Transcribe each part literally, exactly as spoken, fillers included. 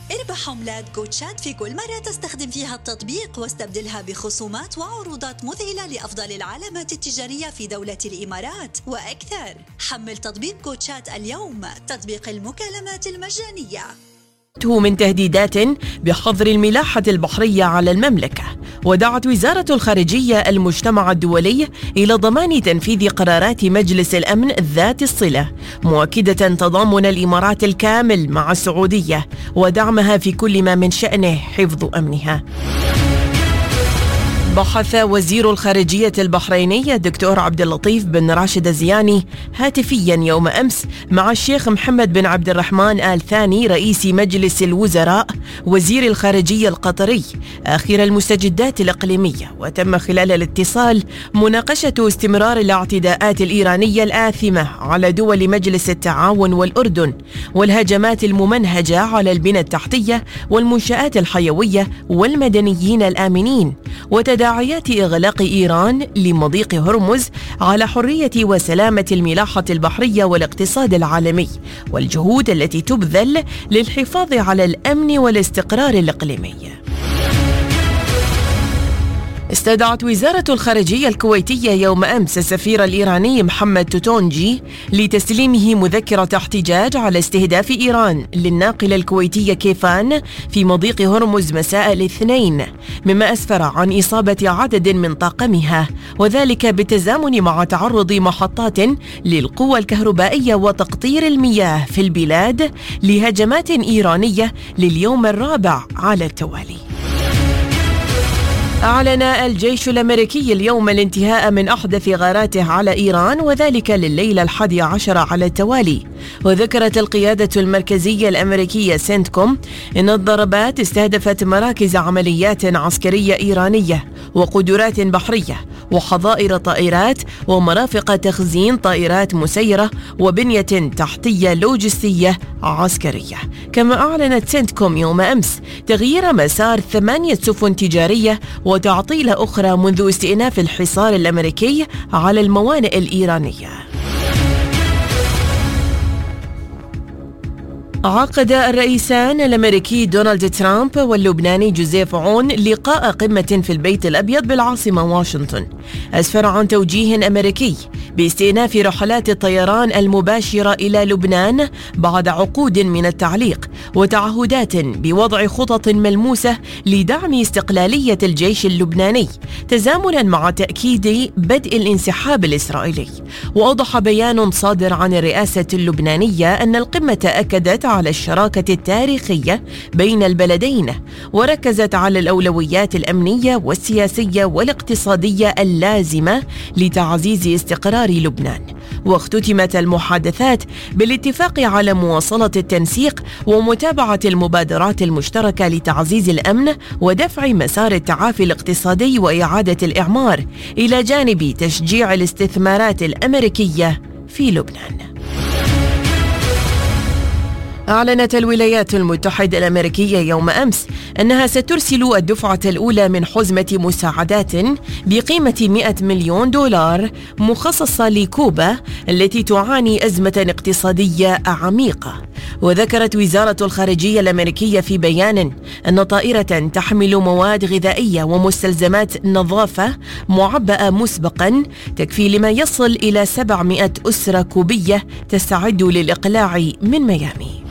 اربح عملات جوتشات في كل مرة تستخدم فيها التطبيق، واستبدلها بخصومات وعروضات مذهلة لأفضل العلامات التجارية في دولة الإمارات وأكثر. حمل تطبيق جوتشات اليوم، تطبيق المكالمات المجانية. من تهديدات بحظر الملاحة البحرية على المملكة. ودعت وزارة الخارجية المجتمع الدولي إلى ضمان تنفيذ قرارات مجلس الأمن ذات الصلة، مؤكدة تضامن الإمارات الكامل مع السعودية ودعمها في كل ما من شأنه حفظ أمنها. بحث وزير الخارجية البحريني الدكتور عبد اللطيف بن راشد الزياني هاتفيا يوم أمس مع الشيخ محمد بن عبد الرحمن آل ثاني رئيس مجلس الوزراء وزير الخارجية القطري آخر المستجدات الإقليمية. وتم خلال الاتصال مناقشة استمرار الاعتداءات الإيرانية الآثمة على دول مجلس التعاون والأردن، والهجمات الممنهجة على البنى التحتية والمنشآت الحيوية والمدنيين الآمنين، وتداعيات إغلاق إيران لمضيق هرمز على حرية وسلامة الملاحة البحرية والاقتصاد العالمي، والجهود التي تبذل للحفاظ على الأمن والاستقرار الإقليمي. استدعت وزارة الخارجية الكويتية يوم أمس السفير الإيراني محمد توتونجي لتسليمه مذكرة احتجاج على استهداف إيران للناقلة الكويتية كيفان في مضيق هرمز مساء الاثنين، مما أسفر عن إصابة عدد من طاقمها، وذلك بالتزامن مع تعرض محطات للقوى الكهربائية وتقطير المياه في البلاد لهجمات إيرانية لليوم الرابع على التوالي. أعلن الجيش الأمريكي اليوم الانتهاء من أحدث غاراته على إيران، وذلك لليلة الحادية عشر على التوالي. وذكرت القيادة المركزية الأمريكية سنتكوم إن الضربات استهدفت مراكز عمليات عسكرية إيرانية وقدرات بحرية وحظائر طائرات ومرافق تخزين طائرات مسيرة وبنية تحتية لوجستية عسكرية. كما أعلنت سنتكوم يوم أمس تغيير مسار ثمانية سفن تجارية وتعطيل أخرى منذ استئناف الحصار الأمريكي على الموانئ الإيرانية. عقد الرئيسان الأمريكي دونالد ترامب واللبناني جوزيف عون لقاء قمة في البيت الأبيض بالعاصمة واشنطن، أسفر عن توجيه أمريكي باستئناف رحلات الطيران المباشرة إلى لبنان بعد عقود من التعليق، وتعهدات بوضع خطط ملموسة لدعم استقلالية الجيش اللبناني تزامنا مع تأكيد بدء الانسحاب الإسرائيلي. وأوضح بيان صادر عن الرئاسة اللبنانية أن القمة أكدت على الشراكة التاريخية بين البلدين، وركزت على الأولويات الأمنية والسياسية والاقتصادية اللازمة لتعزيز استقرار لبنان. واختتمت المحادثات بالاتفاق على مواصلة التنسيق ومتابعة المبادرات المشتركة لتعزيز الأمن ودفع مسار التعافي الاقتصادي وإعادة الإعمار، إلى جانب تشجيع الاستثمارات الأمريكية في لبنان. أعلنت الولايات المتحدة الأمريكية يوم أمس أنها سترسل الدفعة الأولى من حزمة مساعدات بقيمة مئة مليون دولار مخصصة لكوبا التي تعاني أزمة اقتصادية عميقة. وذكرت وزارة الخارجية الأمريكية في بيان أن طائرة تحمل مواد غذائية ومستلزمات نظافة معبأة مسبقا تكفي لما يصل إلى سبعمئة أسرة كوبية تستعد للإقلاع من ميامي.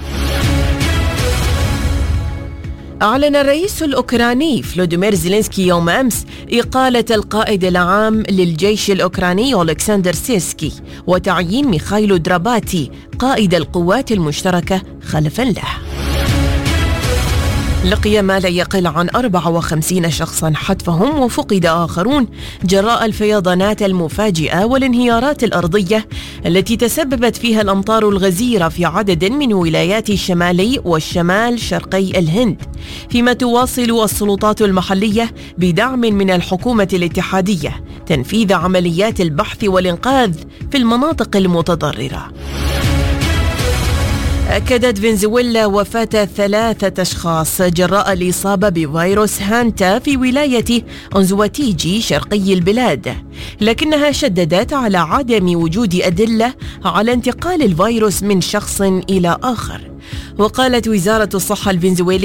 أعلن الرئيس الأوكراني فلوديمير زيلينسكي يوم أمس إقالة القائد العام للجيش الأوكراني أولكسندر سيرسكي وتعيين ميخايل دراباتي قائد القوات المشتركة خلفا له. لقي ما لا يقل عن أربعة وخمسين شخصا حتفهم وفقد آخرون جراء الفيضانات المفاجئة والانهيارات الأرضية التي تسببت فيها الأمطار الغزيرة في عدد من ولايات الشمالي والشمال شرقي الهند، فيما تواصل السلطات المحلية بدعم من الحكومة الاتحادية تنفيذ عمليات البحث والإنقاذ في المناطق المتضررة. أكدت فنزويلا وفاة ثلاثة أشخاص جراء الإصابة بفيروس هانتا في ولاية أنزواتيجي شرقي البلاد، لكنها شددت على عدم وجود أدلة على انتقال الفيروس من شخص إلى آخر. وقالت وزارة الصحة الفنزويلية